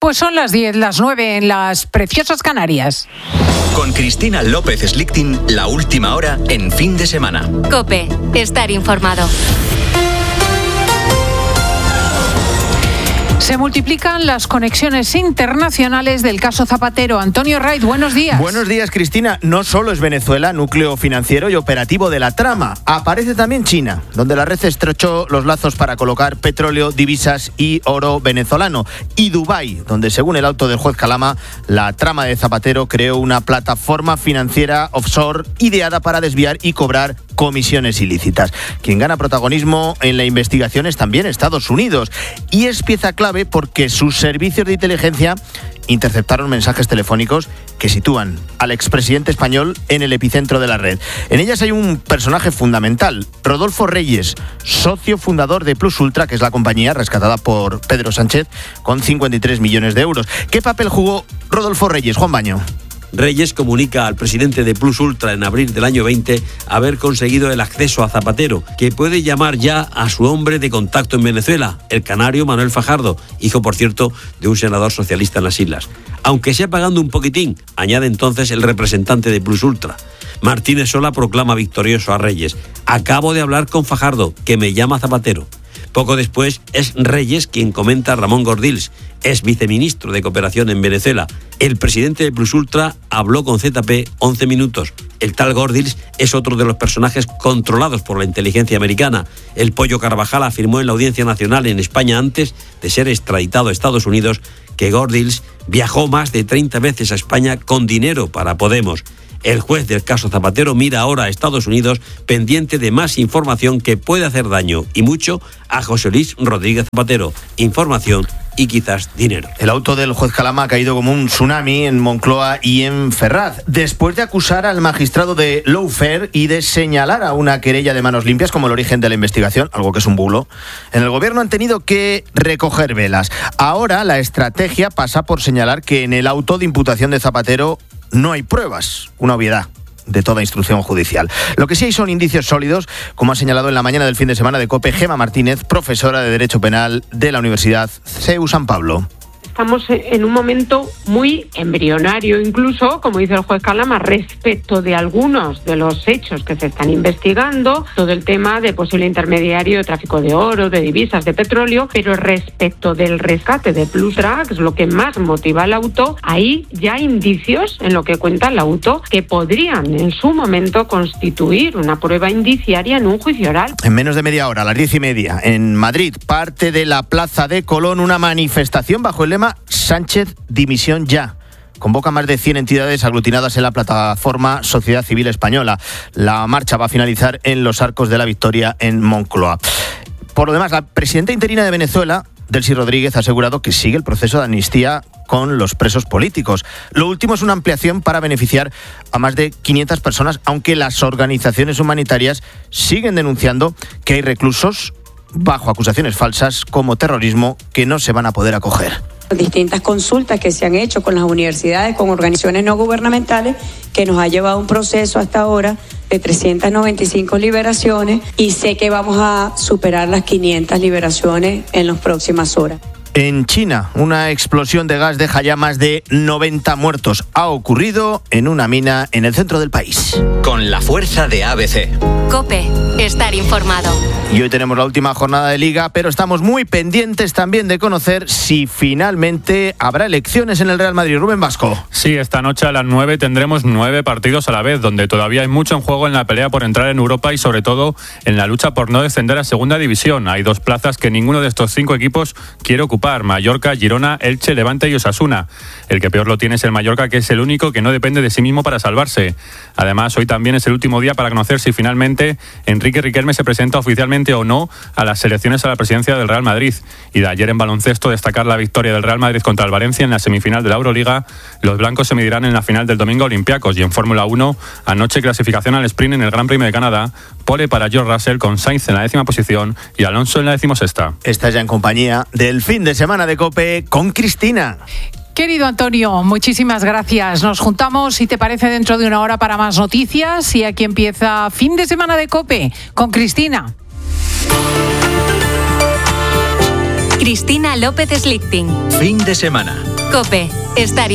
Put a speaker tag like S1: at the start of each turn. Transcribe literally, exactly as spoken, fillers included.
S1: Pues son las diez, las nueve en las preciosas Canarias.
S2: Con Cristina López Slichting, la última hora en Fin de Semana.
S3: COPE, estar informado.
S1: Se multiplican las conexiones internacionales del caso Zapatero. Antonio Raiz, buenos días.
S4: Buenos días, Cristina. No solo es Venezuela núcleo financiero y operativo de la trama. Aparece también China, donde la red estrechó los lazos para colocar petróleo, divisas y oro venezolano. Y Dubái, donde según el auto del juez Calama, la trama de Zapatero creó una plataforma financiera offshore ideada para desviar y cobrar comisiones ilícitas. Quien gana protagonismo en la investigación es también Estados Unidos. Y es pieza clave porque sus servicios de inteligencia interceptaron mensajes telefónicos que sitúan al expresidente español en el epicentro de la red. En ellas hay un personaje fundamental, Rodolfo Reyes, socio fundador de Plus Ultra, que es la compañía rescatada por Pedro Sánchez con cincuenta y tres millones de euros. ¿Qué papel jugó Rodolfo Reyes, Juan Baño?
S5: Reyes comunica al presidente de Plus Ultra en abril del año veinte haber conseguido el acceso a Zapatero, que puede llamar ya a su hombre de contacto en Venezuela, el canario Manuel Fajardo, hijo, por cierto, de un senador socialista en las islas. Aunque sea pagando un poquitín, añade entonces el representante de Plus Ultra. Martínez Sola proclama victorioso a Reyes. Acabo de hablar con Fajardo, que me llama Zapatero. Poco después es Reyes quien comenta a Ramón Gordills, ex viceministro de Cooperación en Venezuela. El presidente de Plus Ultra habló con Z P once minutos. El tal Gordills es otro de los personajes controlados por la inteligencia americana. El Pollo Carvajal afirmó en la Audiencia Nacional en España antes de ser extraditado a Estados Unidos que Gordills viajó más de treinta veces a España con dinero para Podemos. El juez del caso Zapatero mira ahora a Estados Unidos pendiente de más información que puede hacer daño, y mucho, a José Luis Rodríguez Zapatero. Información y quizás dinero.
S4: El auto del juez Calama ha caído como un tsunami en Moncloa y en Ferraz, después de acusar al magistrado de lawfare y de señalar a una querella de manos limpias como el origen de la investigación, algo que es un bulo. En el gobierno han tenido que recoger velas. Ahora la estrategia pasa por señalar que en el auto de imputación de Zapatero no hay pruebas, una obviedad de toda instrucción judicial. Lo que sí hay son indicios sólidos, como ha señalado en la mañana del fin de semana de COPE Gema Martínez, profesora de Derecho Penal de la Universidad C E U San Pablo.
S6: Estamos en un momento muy embrionario, incluso, como dice el juez Calama, respecto de algunos de los hechos que se están investigando, todo el tema de posible intermediario de tráfico de oro, de divisas, de petróleo, pero respecto del rescate de Plus Ultra, que es lo que más motiva al auto, ahí ya hay indicios en lo que cuenta el auto que podrían en su momento constituir una prueba indiciaria en un juicio oral.
S4: En menos de media hora, a las diez y media, en Madrid, parte de la Plaza de Colón, una manifestación bajo el lema Sánchez, dimisión ya. Convoca más de cien entidades aglutinadas en la plataforma Sociedad Civil Española. La marcha va a finalizar en los Arcos de la Victoria en Moncloa. Por lo demás, la presidenta interina de Venezuela, Delcy Rodríguez, ha asegurado que sigue el proceso de amnistía con los presos políticos. Lo último es una ampliación para beneficiar a más de quinientas personas, aunque las organizaciones humanitarias siguen denunciando que hay reclusos bajo acusaciones falsas como terrorismo que no se van a poder acoger.
S7: Distintas consultas que se han hecho con las universidades, con organizaciones no gubernamentales, que nos ha llevado un proceso hasta ahora de trescientas noventa y cinco liberaciones, y sé que vamos a superar las quinientas liberaciones en las próximas horas.
S4: En China, una explosión de gas deja ya más de noventa muertos. Ha ocurrido en una mina en el centro del país.
S2: Con la fuerza de A B C.
S3: COPE, estar informado.
S4: Y hoy tenemos la última jornada de Liga, pero estamos muy pendientes también de conocer si finalmente habrá elecciones en el Real Madrid. Rubén Vasco.
S8: Sí, esta noche a las nueve tendremos nueve partidos a la vez, donde todavía hay mucho en juego en la pelea por entrar en Europa y sobre todo en la lucha por no descender a Segunda División. Hay dos plazas que ninguno de estos cinco equipos quiere ocupar: Mallorca, Girona, Elche, Levante y Osasuna. El que peor lo tiene es el Mallorca, que es el único que no depende de sí mismo para salvarse. Además, hoy también es el último día para conocer si finalmente Enrique Riquelme se presenta oficialmente o no a las elecciones a la presidencia del Real Madrid. Y de ayer en baloncesto, destacar la victoria del Real Madrid contra el Valencia en la semifinal de la Euroliga. Los blancos se medirán en la final del domingo a Olympiacos. Y en Fórmula uno, anoche clasificación al sprint en el Gran Premio de Canadá. Pole para George Russell con Sainz en la décima posición y Alonso en la decimosexta.
S4: Estás ya en compañía del fin de semana de COPE con Cristina.
S1: Querido Antonio, muchísimas gracias. Nos juntamos, si te parece, dentro de una hora para más noticias. Y aquí empieza Fin de Semana de COPE con Cristina.
S3: Cristina López Slichting.
S2: Fin de semana.
S3: COPE. Estar